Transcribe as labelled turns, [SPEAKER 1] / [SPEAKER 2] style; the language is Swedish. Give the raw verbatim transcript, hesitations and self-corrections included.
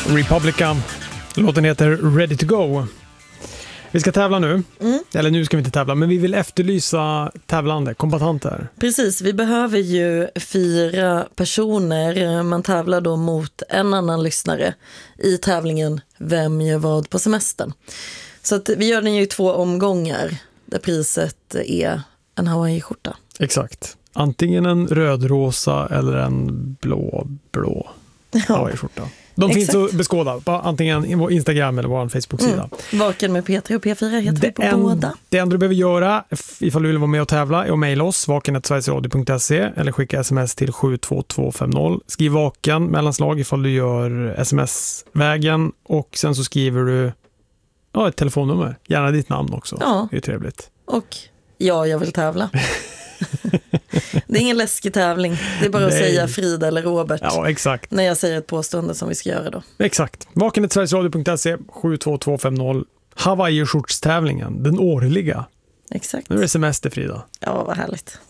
[SPEAKER 1] Republica. Låten heter Ready to Go. Vi ska tävla nu.
[SPEAKER 2] Mm.
[SPEAKER 1] Eller nu ska vi inte tävla, men vi vill efterlysa tävlande, kombatanter.
[SPEAKER 2] Precis, vi behöver ju fyra personer. Man tävlar då mot en annan lyssnare i tävlingen Vem gör vad på semestern. Så att vi gör den ju i två omgångar där priset är en Hawaii-skjorta.
[SPEAKER 1] Exakt. Antingen en röd-rosa eller en blå-blå Hawaii-skjorta. De
[SPEAKER 2] Exakt.
[SPEAKER 1] finns att beskåda på antingen vår Instagram eller vår Facebook-sida.
[SPEAKER 2] Mm. Vaken med P tre och P fyra heter vi på
[SPEAKER 1] en,
[SPEAKER 2] båda.
[SPEAKER 1] Det enda du behöver göra ifall du vill vara med och tävla är att mejla oss vaken snabel-a sverigesradio punkt se eller skicka sms till sju två två fem noll. Skriv vaken mellanslag ifall du gör sms-vägen och sen så skriver du ja, ett telefonnummer. Gärna ditt namn också.
[SPEAKER 2] Ja.
[SPEAKER 1] Det är trevligt.
[SPEAKER 2] Och ja, jag vill tävla. Det är ingen läskig tävling. Det är bara att
[SPEAKER 1] Nej.
[SPEAKER 2] säga Frida eller Robert.
[SPEAKER 1] Ja, exakt.
[SPEAKER 2] När jag säger ett påstående som vi ska göra då.
[SPEAKER 1] Exakt. vaken snabel-a sverigesradio punkt se sju två två fem noll. Hawaii-skjortstävlingen, den årliga.
[SPEAKER 2] Exakt.
[SPEAKER 1] Nu är det semester, Frida.
[SPEAKER 2] Ja, vad härligt.